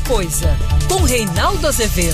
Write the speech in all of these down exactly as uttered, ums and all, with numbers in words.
Coisa, com Reinaldo Azevedo.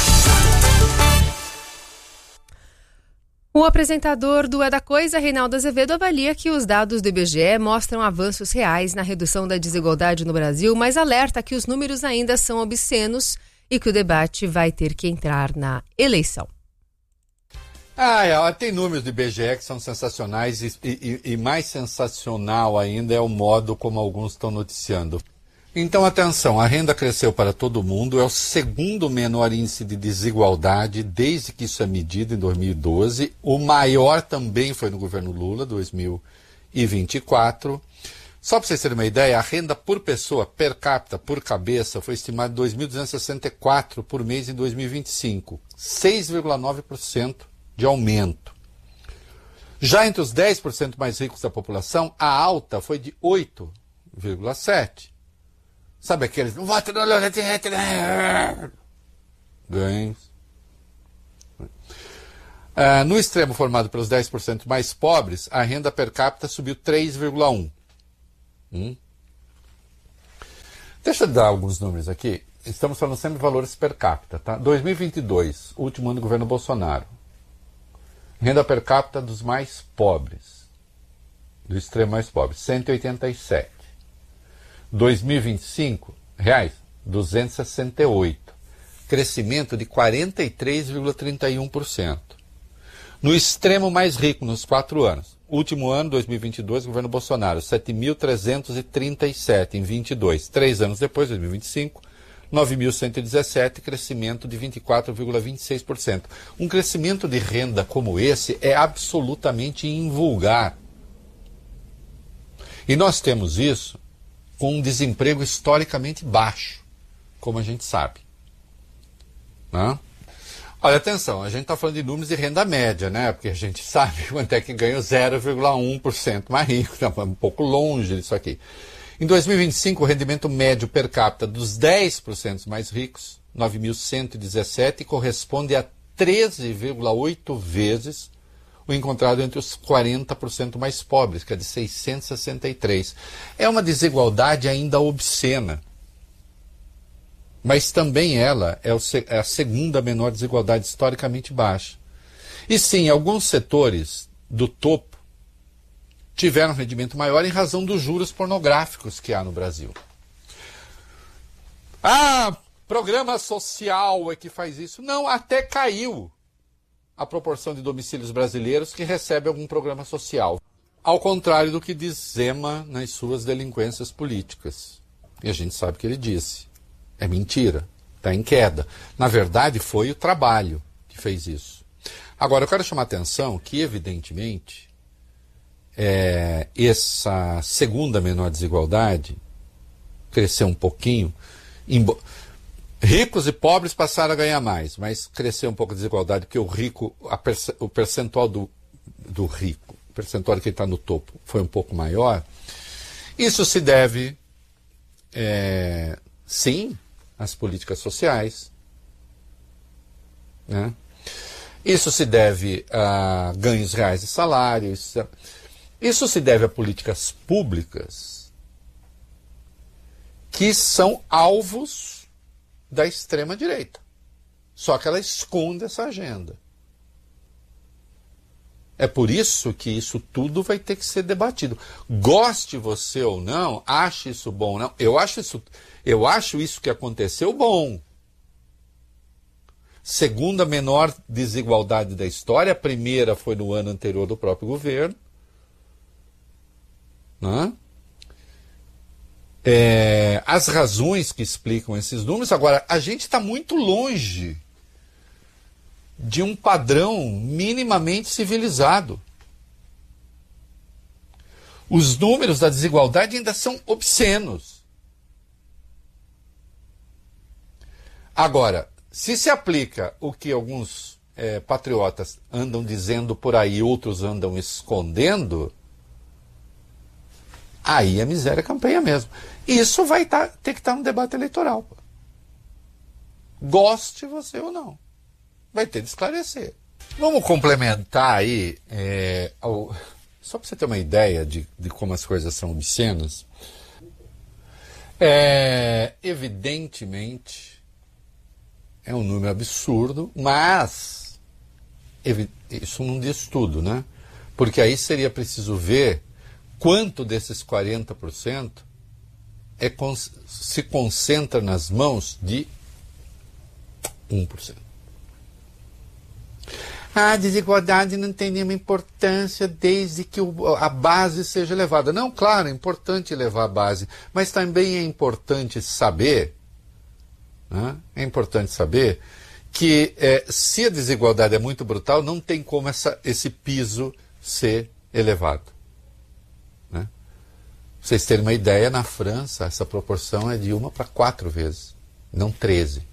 O apresentador do É da Coisa, Reinaldo Azevedo, avalia que os dados do I B G E mostram avanços reais na redução da desigualdade no Brasil, mas alerta que os números ainda são obscenos e que o debate vai ter que entrar na eleição. Ah, é, tem números do I B G E que são sensacionais e, e, e mais sensacional ainda é o modo como alguns estão noticiando. Então, atenção, a renda cresceu para todo mundo, é o segundo menor índice de desigualdade desde que isso é medido em dois mil e doze. O maior também foi no governo Lula, dois mil e vinte e quatro. Só para vocês terem uma ideia, a renda por pessoa, per capita, por cabeça, foi estimada em dois mil duzentos e sessenta e quatro por mês em dois mil e vinte e cinco. seis vírgula nove por cento de aumento. Já entre os dez por cento mais ricos da população, a alta foi de oito vírgula sete por cento. Sabe aqueles, não vote no Lula, ganhos. Ah, no extremo formado pelos dez por cento mais pobres, a renda per capita subiu três vírgula um por cento. Hum? Deixa eu dar alguns números aqui. Estamos falando sempre de valores per capita, tá? dois mil e vinte e dois, último ano do governo Bolsonaro. Renda per capita dos mais pobres, do extremo mais pobre, cento e oitenta e sete. dois mil e vinte e cinco, reais, duzentos e sessenta e oito. Crescimento de quarenta e três vírgula trinta e um por cento. No extremo mais rico, nos quatro anos. Último ano, dois mil e vinte e dois, governo Bolsonaro, sete mil trezentos e trinta e sete em vinte e dois. Três anos depois, dois mil e vinte e cinco, nove mil cento e dezessete, crescimento de vinte e quatro vírgula vinte e seis por cento. Um crescimento de renda como esse é absolutamente invulgar. E nós temos isso com um desemprego historicamente baixo, como a gente sabe. Né? Olha, atenção, a gente está falando de números de renda média, né? Porque a gente sabe quanto é que ganha o zero vírgula um por cento mais rico, tá um pouco longe disso aqui. Em dois mil e vinte e cinco, o rendimento médio per capita dos dez por cento mais ricos, nove mil cento e dezessete, corresponde a treze vírgula oito vezes o encontrado entre os quarenta por cento mais pobres, que é de seiscentos e sessenta e três. É uma desigualdade ainda obscena. Mas também ela é, o, é a segunda menor desigualdade historicamente baixa. E sim, alguns setores do topo tiveram um rendimento maior em razão dos juros pornográficos que há no Brasil. Ah, programa social é que faz isso. Não, até caiu a proporção de domicílios brasileiros que recebe algum programa social. Ao contrário do que diz Zema nas suas delinquências políticas. E a gente sabe o que ele disse. É mentira. Está em queda. Na verdade, foi o trabalho que fez isso. Agora, eu quero chamar a atenção que, evidentemente, é, essa segunda menor desigualdade cresceu um pouquinho. Embo- Ricos e pobres passaram a ganhar mais, mas cresceu um pouco a desigualdade, porque o rico, a perce- o percentual do, do rico, o percentual que está no topo, foi um pouco maior. Isso se deve, é, sim, às políticas sociais, né? Isso se deve a ganhos reais de salário, isso, isso se deve a políticas públicas que são alvos da extrema-direita. Só que ela esconde essa agenda. É por isso que isso tudo vai ter que ser debatido. Goste você ou não, ache isso bom ou não. Eu acho isso, eu acho isso que aconteceu bom. Segunda menor desigualdade da história, a primeira foi no ano anterior do próprio governo. Né? É, as razões que explicam esses números. Agora, a gente está muito longe de um padrão minimamente civilizado. Os números da desigualdade ainda são obscenos. Agora, se se aplica o que alguns é, patriotas andam dizendo por aí, outros andam escondendo, aí a miséria campeia mesmo. Isso vai tá, ter que estar tá no debate eleitoral. Goste você ou não. Vai ter de esclarecer. Vamos complementar aí, é, ao, só para você ter uma ideia de, de como as coisas são obscenas. É, evidentemente, é um número absurdo, mas isso não diz tudo, né? Porque aí seria preciso ver quanto desses quarenta por cento é, se concentra nas mãos de um por cento. A desigualdade não tem nenhuma importância desde que o, a base seja elevada. Não, claro, é importante elevar a base, mas também é importante saber, né? É importante saber que é, se a desigualdade é muito brutal, não tem como essa, esse piso ser elevado. Né? Pra vocês terem uma ideia, na França essa proporção é de uma para quatro vezes, não treze.